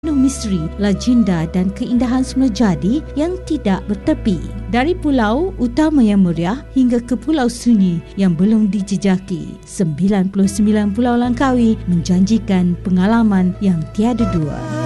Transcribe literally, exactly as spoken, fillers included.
penuh misteri, legenda dan keindahan semula jadi yang tidak bertepi. Dari pulau utama yang meriah hingga ke pulau sunyi yang belum dijejaki, sembilan puluh sembilan pulau Langkawi menjanjikan pengalaman yang tiada dua.